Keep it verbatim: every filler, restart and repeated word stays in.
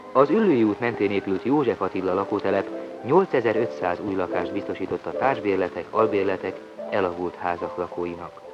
Az Üllői út mentén épült József Attila lakótelep nyolcezer-ötszáz új lakást biztosított a társbérletek, albérletek, elavult házak lakóinak.